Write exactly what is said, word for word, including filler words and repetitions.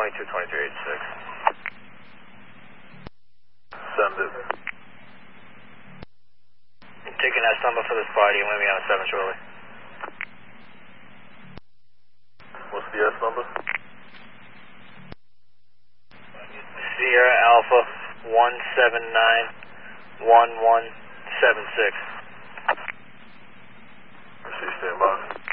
twenty-two twenty-three eighty-six. Send it. I'm taking that number for this party. I'm going to be on a seven shortly. What's the S number? Sierra Alpha one seven nine one one seven six. I see, stand by.